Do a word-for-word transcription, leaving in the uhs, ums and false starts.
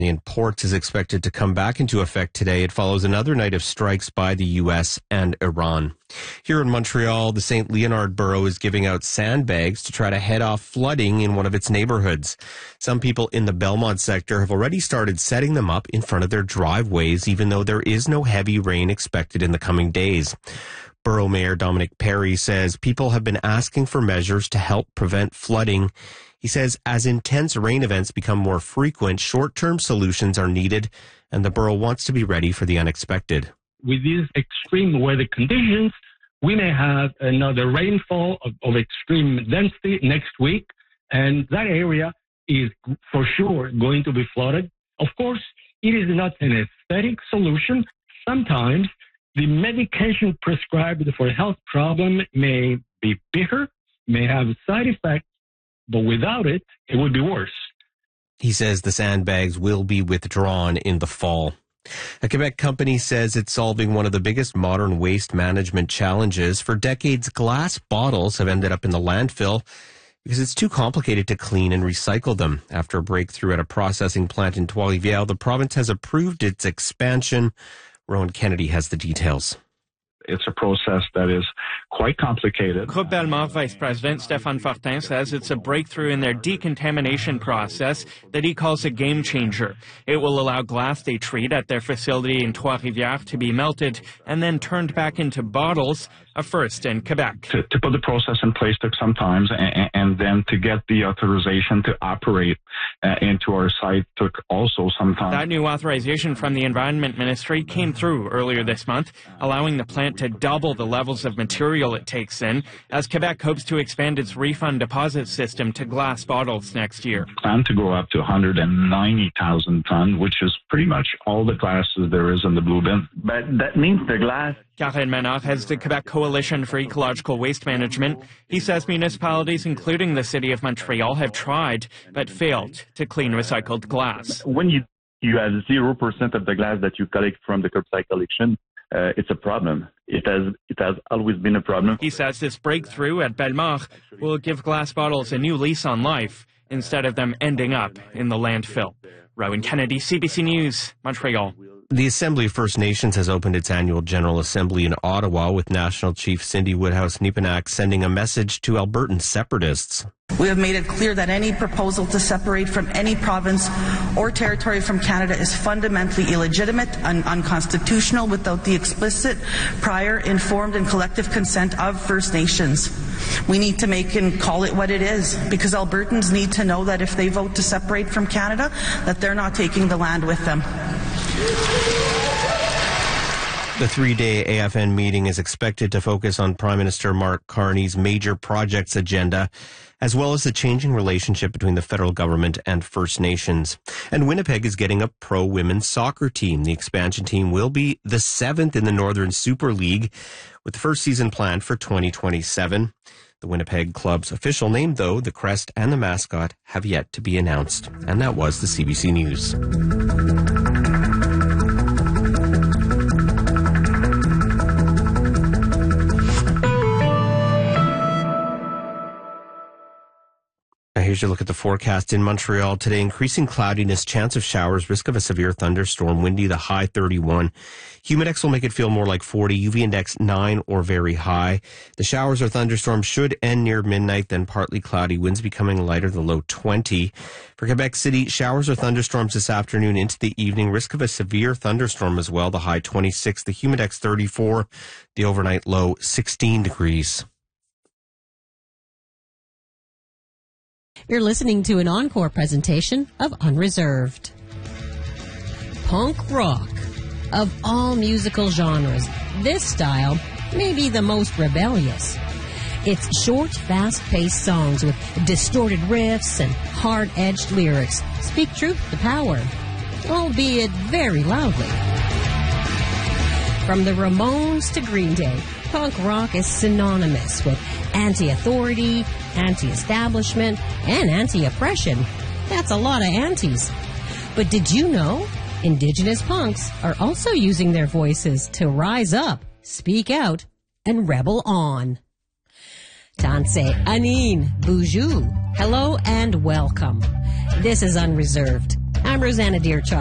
In ports is expected to come back into effect today. It follows another night of strikes by the U S and Iran. Here in Montreal, the Saint Leonard Borough is giving out sandbags to try to head off flooding in one of its neighborhoods. Some people in the Belmont sector have already started setting them up in front of their driveways, even though there is no heavy rain expected in the coming days. Borough Mayor Dominic Perry says people have been asking for measures to help prevent flooding. He says as intense rain events become more frequent, short-term solutions are needed, and the borough wants to be ready for the unexpected. With these extreme weather conditions, we may have another rainfall of, of extreme density next week, and that area is for sure going to be flooded. Of course, it is not an aesthetic solution. Sometimes the medication prescribed for a health problem may be bitter, may have side effects, but without it, it would be worse. He says the sandbags will be withdrawn in the fall. A Quebec company says it's solving one of the biggest modern waste management challenges. For decades, glass bottles have ended up in the landfill because it's too complicated to clean and recycle them. After a breakthrough at a processing plant in Trois-Rivières, the province has approved its expansion. Rowan Kennedy has the details. It's a process that is quite complicated. Groupe Belmont Vice President Stéphane Fortin says it's a breakthrough in their decontamination process that he calls a game changer. It will allow glass they treat at their facility in Trois-Rivières to be melted and then turned back into bottles, a first in Quebec. To, to put the process in place took some time, and, and then to get the authorization to operate uh, into our site took also some time. That new authorization from the Environment Ministry came through earlier this month, allowing the plant to double the levels of material it takes in, as Quebec hopes to expand its refund deposit system to glass bottles next year. Plan to go up to one hundred ninety thousand tons, which is pretty much all the glasses there is in the blue bin. But that means the glass. Karen Menard heads the Quebec Coalition for Ecological Waste Management. He says municipalities, including the City of Montreal, have tried but failed to clean recycled glass. When you, you have zero percent of the glass that you collect from the curbside collection, Uh, it's a problem. It has it has always been a problem. He says this breakthrough at Belmont will give glass bottles a new lease on life instead of them ending up in the landfill. Rowan Kennedy, C B C News, Montreal. The Assembly of First Nations has opened its annual General Assembly in Ottawa, with National Chief Cindy Woodhouse-Nepenak sending a message to Albertan separatists. We have made it clear that any proposal to separate from any province or territory from Canada is fundamentally illegitimate and unconstitutional without the explicit, prior, informed and collective consent of First Nations. We need to make and call it what it is, because Albertans need to know that if they vote to separate from Canada, that they're not taking the land with them. The three-day A F N meeting is expected to focus on Prime Minister Mark Carney's major projects agenda, as well as the changing relationship between the federal government and First Nations. And Winnipeg is getting a pro-women's soccer team. The expansion team will be the seventh in the Northern Super League, with the first season planned for twenty twenty-seven. The Winnipeg club's official name, though, the crest and the mascot, have yet to be announced. And that was the C B C News. Here's your look at the forecast in Montreal today. Increasing cloudiness, chance of showers, risk of a severe thunderstorm, windy, the high thirty-one. Humidex will make it feel more like forty, U V index nine or very high. The showers or thunderstorms should end near midnight, then partly cloudy, winds becoming lighter, the low twenty. For Quebec City, showers or thunderstorms this afternoon into the evening, risk of a severe thunderstorm as well, the high twenty-six, the humidex thirty-four, the overnight low sixteen degrees. You're listening to an encore presentation of Unreserved. Punk rock. Of all musical genres, this style may be the most rebellious. It's short, fast-paced songs with distorted riffs and hard-edged lyrics speak truth to power, albeit very loudly. From the Ramones to Green Day, punk rock is synonymous with anti-authority, anti-establishment, and anti-oppression. That's a lot of antis. But did you know Indigenous punks are also using their voices to rise up, speak out, and rebel on? Tanse Anin Boujou. Hello and welcome. This is Unreserved. I'm Rosanna Deerchalk.